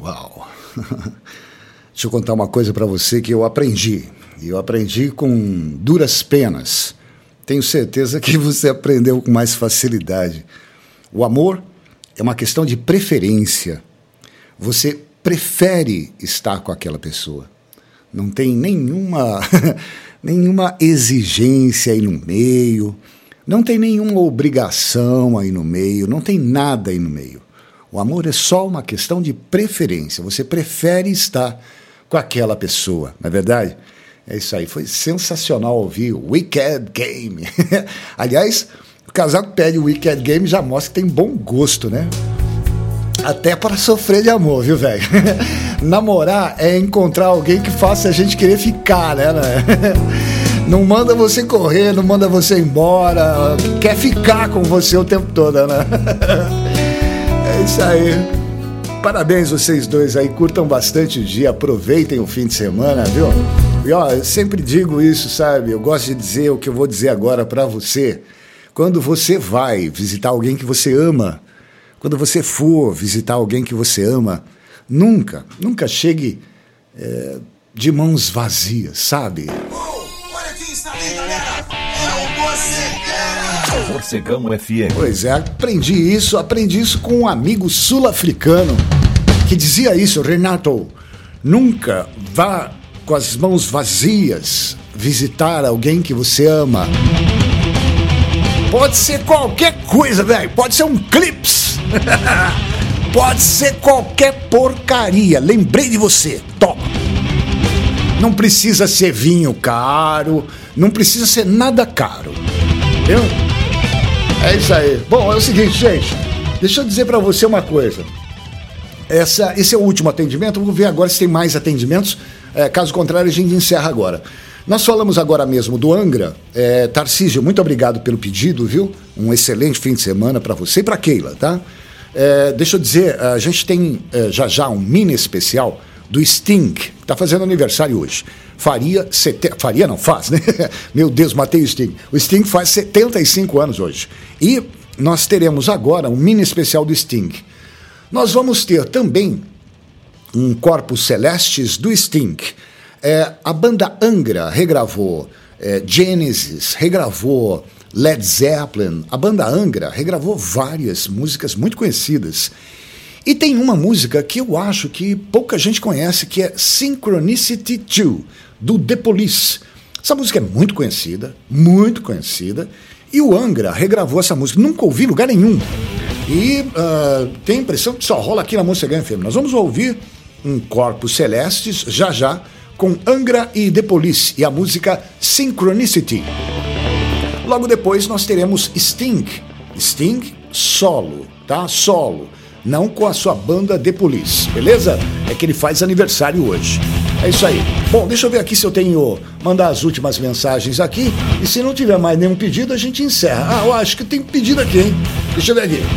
Uau! Deixa eu contar uma coisa para você que eu aprendi. E eu aprendi com duras penas. Tenho certeza que você aprendeu com mais facilidade. O amor é uma questão de preferência. Você prefere estar com aquela pessoa. Não tem nenhuma exigência aí no meio. Não tem nenhuma obrigação aí no meio. Não tem nada aí no meio. O amor é só uma questão de preferência. Você prefere estar com aquela pessoa, não é verdade? É isso aí. Foi sensacional ouvir o Wicked Game. Aliás, o casal que pede o Wicked Game já mostra que tem bom gosto, né? Até para sofrer de amor, viu, velho? Namorar é encontrar alguém que faça a gente querer ficar, né? Não manda você correr, não manda você embora. Quer ficar com você o tempo todo, né? É isso aí. Parabéns vocês dois aí, curtam bastante o dia, aproveitem o fim de semana, viu? E ó, eu sempre digo isso, sabe? Eu gosto de dizer o que eu vou dizer agora pra você. Quando você vai visitar alguém que você ama, quando você for visitar alguém que você ama, nunca chegue de mãos vazias, sabe? Olha quem está aí, galera! É o Morcegão! Morcegão FM. Pois é, aprendi isso com um amigo sul-africano que dizia isso: Renato, nunca vá com as mãos vazias visitar alguém que você ama. Pode ser qualquer coisa, velho, pode ser um clips, pode ser qualquer porcaria, lembrei de você, toma. Não precisa ser vinho caro, não precisa ser nada caro, viu? É isso aí. Bom, é o seguinte, gente, deixa eu dizer pra você uma coisa. Esse é o último atendimento, vamos ver agora se tem mais atendimentos, caso contrário a gente encerra agora. Nós falamos agora mesmo do Angra. Tarcísio, muito obrigado pelo pedido, viu? Um excelente fim de semana pra você e pra Keila, tá? Deixa eu dizer, a gente tem já um mini especial do Sting, que está fazendo aniversário hoje. Faria não faz, né? Meu Deus, matei o Sting. O Sting faz 75 anos hoje. E nós teremos agora um mini especial do Sting. Nós vamos ter também um Corpus Celestis do Sting. A banda Angra regravou Genesis, regravou Led Zeppelin. A banda Angra regravou várias músicas muito conhecidas. E tem uma música que eu acho que pouca gente conhece, que é Synchronicity 2, do The Police. Essa música é muito conhecida, e o Angra regravou essa música, nunca ouvi em lugar nenhum. E tem a impressão que só rola aqui na Morcegão FM. Nós vamos ouvir um Corpus Celestis, já, com Angra e The Police, e a música Synchronicity. Logo depois nós teremos Sting solo, tá? Solo. Não com a sua banda The Police, beleza? É que ele faz aniversário hoje. É isso aí. Bom, deixa eu ver aqui se eu tenho... mandar as últimas mensagens aqui. E se não tiver mais nenhum pedido, a gente encerra. Eu acho que tem pedido aqui, hein? Deixa eu ver aqui.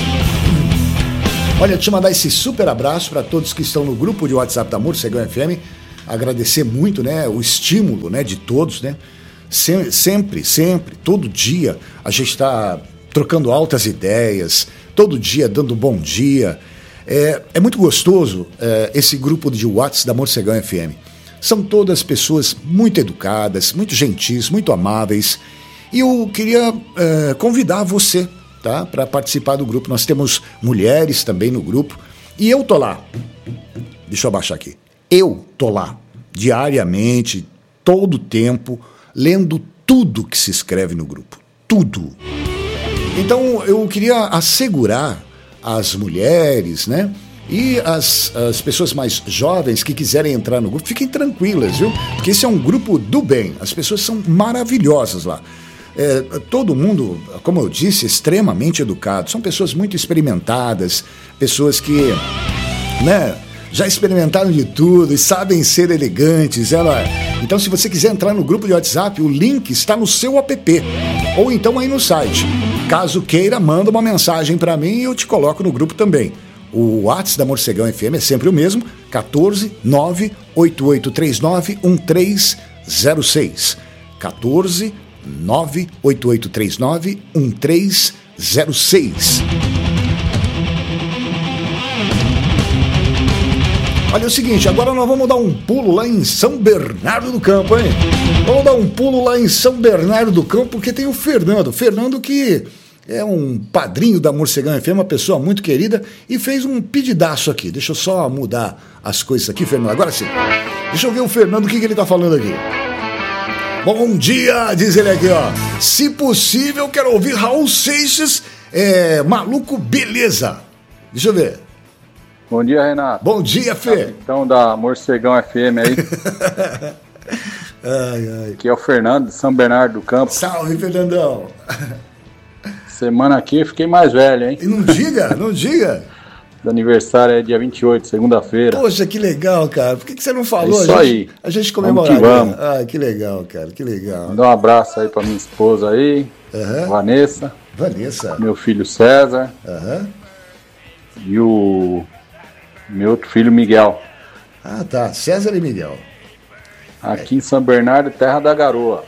Olha, deixa eu mandar esse super abraço para todos que estão no grupo de WhatsApp da Morcegão FM. Agradecer muito, né? O estímulo, né? De todos, né? Sempre, todo dia a gente está trocando altas ideias, todo dia dando bom dia. É muito gostoso esse grupo de WhatsApp da Morcegão FM. São todas pessoas muito educadas, muito gentis, muito amáveis. E eu queria convidar você, tá, para participar do grupo. Nós temos mulheres também no grupo. E eu tô lá. Deixa eu abaixar aqui. Eu tô lá diariamente, todo o tempo, lendo tudo que se escreve no grupo. Tudo. Então, eu queria assegurar às mulheres, né, e as pessoas mais jovens que quiserem entrar no grupo, fiquem tranquilas, viu? Porque esse é um grupo do bem. As pessoas são maravilhosas lá. Todo mundo, como eu disse, extremamente educado. São pessoas muito experimentadas, pessoas que, né, já experimentaram de tudo e sabem ser elegantes. Então, se você quiser entrar no grupo de WhatsApp, o link está no seu app, ou então aí no site. Caso queira, manda uma mensagem para mim e eu te coloco no grupo também. O WhatsApp da Morcegão FM é sempre o mesmo, 14 98839 1306. 14 98839 1306. Olha o seguinte, agora nós vamos dar um pulo lá em São Bernardo do Campo, hein? Vamos dar um pulo lá em São Bernardo do Campo, porque tem o Fernando. Fernando que é um padrinho da Morcegão FM, uma pessoa muito querida, e fez um pedidaço aqui. Deixa eu só mudar as coisas aqui, Fernando. Agora sim. Deixa eu ver o Fernando, o que ele tá falando aqui. Bom dia, diz ele aqui, ó. Se possível, quero ouvir Raul Seixas, Maluco Beleza. Deixa eu ver. Bom dia, Renato. Bom dia, Fê. Então, da Morcegão FM aí. Aqui é o Fernando, de São Bernardo do Campo. Salve, Fernandão. Semana aqui eu fiquei mais velho, hein? E não diga, não diga. O aniversário é dia 28, segunda-feira. Poxa, que legal, cara. Por que você não falou? É isso aí. A gente comemoraria. Vamos. Ah, que legal, cara, que legal. Mandar um abraço aí pra minha esposa aí, Vanessa. Meu filho César. E o meu outro filho Miguel. Ah, tá. César e Miguel. Aqui em São Bernardo, terra da garoa.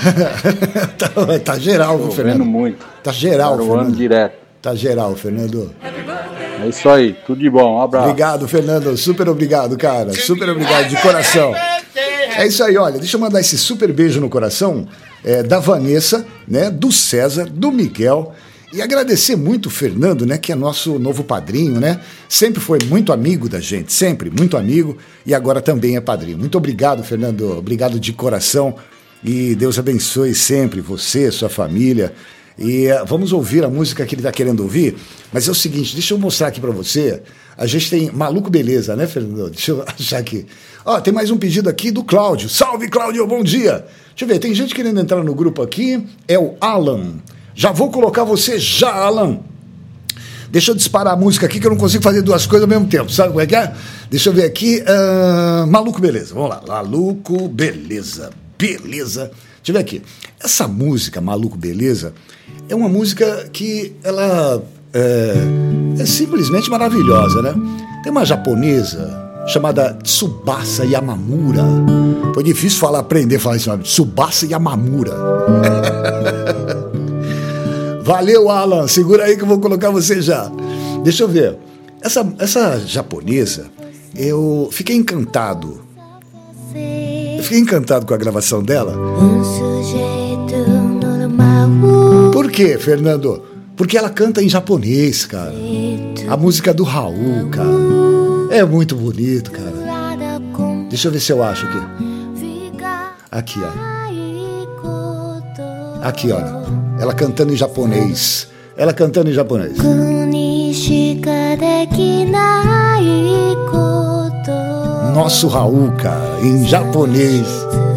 Tá geral, Tô Fernando. vendo muito. Tá geral, Garoando Fernando. direto. Tá geral, Fernando. É isso aí, tudo de bom, um abraço. Obrigado, Fernando, super obrigado, cara. Super obrigado, de coração. É isso aí, olha, deixa eu mandar esse super beijo no coração da Vanessa, né, do César, do Miguel. E agradecer muito o Fernando, né, que é nosso novo padrinho, né? Sempre foi muito amigo da gente, sempre, muito amigo. E agora também é padrinho. Muito obrigado, Fernando. Obrigado de coração. E Deus abençoe sempre você, sua família. E vamos ouvir a música que ele está querendo ouvir. Mas é o seguinte, deixa eu mostrar aqui para você. A gente tem Maluco Beleza, né, Fernando? Deixa eu achar aqui. Ó, tem mais um pedido aqui do Cláudio. Salve, Cláudio, bom dia. Deixa eu ver, tem gente querendo entrar no grupo aqui. É o Alan. Já vou colocar você já, Alan. Deixa eu disparar a música aqui que eu não consigo fazer duas coisas ao mesmo tempo. Sabe como é que é? Deixa eu ver aqui. Maluco Beleza. Vamos lá. Maluco Beleza. Beleza. Deixa eu ver aqui. Essa música, Maluco Beleza, é uma música que ela é simplesmente maravilhosa, né? Tem uma japonesa chamada Tsubasa Yamamura. Foi difícil aprender a falar esse nome. Tsubasa Yamamura. Valeu, Alan. Segura aí que eu vou colocar você já. Deixa eu ver. Essa japonesa, eu fiquei encantado. Eu fiquei encantado com a gravação dela. Por quê, Fernando? Porque ela canta em japonês, cara. A música do Raul, cara. É muito bonito, cara. Deixa eu ver se eu acho aqui. Aqui, ó. Aqui, olha. Ela cantando em japonês. Ela cantando em japonês. Nosso Raul, cara, em japonês.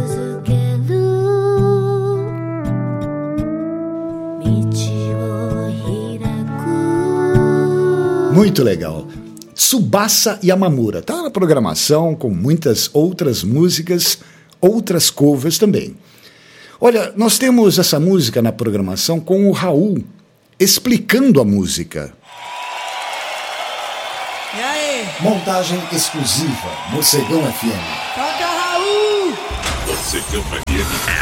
Muito legal. Tsubasa Yamamura. Tá na programação com muitas outras músicas, outras covers também. Olha, nós temos essa música na programação com o Raul explicando a música. E aí? Montagem exclusiva, Morcegão FM. Toca, Raul! Morcegão FM.